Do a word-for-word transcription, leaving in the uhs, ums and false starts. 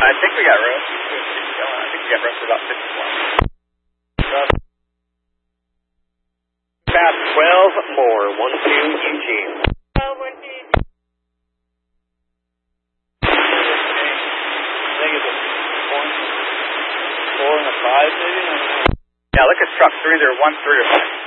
I think we got roast. I think we got roasted about fifty-one. Fast twelve more. One two Eugene. twelve one two Eugene. I think it's a one, four and a five, maybe. Yeah, look at truck three. They're one, three, or five.